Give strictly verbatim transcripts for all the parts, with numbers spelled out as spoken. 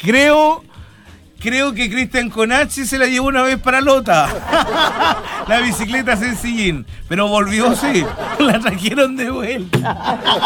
Creo... Creo que Cristian Conachi se la llevó una vez para Lota. La bicicleta sencillín. Pero volvió, sí. La trajeron de vuelta.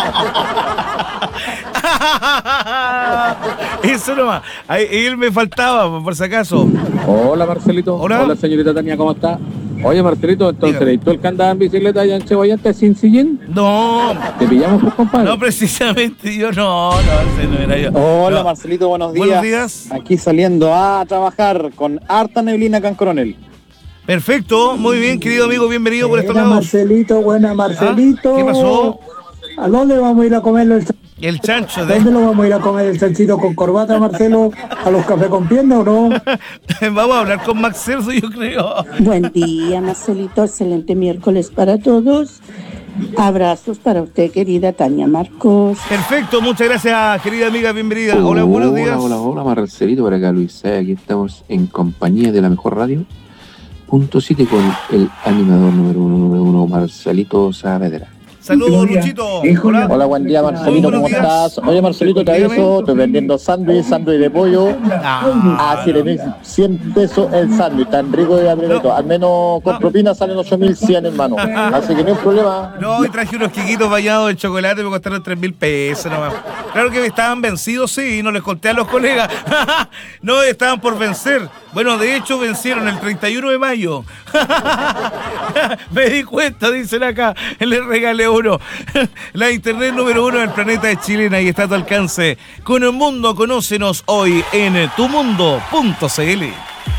Eso nomás. Ahí, él me faltaba, por si acaso. Hola, Marcelito. Hola. Hola, señorita Tania, ¿cómo está? Oye, Marcelito, entonces, Dígame. ¿y tú el que andaba en bicicleta allá en Cheboyante sin sillín? No. ¿Te pillamos, pues, compadre? No, precisamente yo no. No, ese no era yo. Hola, No. Marcelito, buenos días. Buenos días. Aquí saliendo a trabajar con harta neblina acá en Coronel. Perfecto. Muy bien, querido amigo. Bienvenido por estos Buena, lados. Marcelito, buena, Marcelito. ¿Ah? ¿Qué pasó? ¿A dónde vamos a ir a comerlo? El... El chancho de... ¿Dónde lo vamos a ir a comer el chanchito con corbata, Marcelo? ¿A los cafés con pierna o no? Vamos a hablar con Max Cerzo, yo creo. Buen día, Marcelito. Excelente miércoles para todos. Abrazos para usted, querida Tania Marcos. Perfecto, muchas gracias, querida amiga, bienvenida. Hola, buenos días. Hola, hola, hola, Marcelito, por acá Luis Saez. Aquí estamos en compañía de la mejor radio. Punto siete con el animador número uno, número uno, Marcelito Saavedra. Saludos, Luchito. Hola. Hola, buen día, Marcelito, Buenos ¿cómo días. estás? Oye, Marcelito, te Dígame. aviso, estoy vendiendo sándwich, sándwich de pollo Ah, a siete mil cien pesos el sándwich, tan rico de apretado. No. Al menos con propina salen ocho mil cien, hermano. Así que no hay problema. No, y traje unos quiquitos bañados de chocolate, me costaron tres mil pesos nomás. Claro que estaban vencidos, sí, no les conté a los colegas. No, estaban por vencer. Bueno, de hecho, vencieron el treinta y uno de mayo. Me di cuenta, dicen acá, les regalé uno. La internet número uno del planeta de chilena y está a tu alcance. Con el mundo, conócenos hoy en tu mundo punto c l.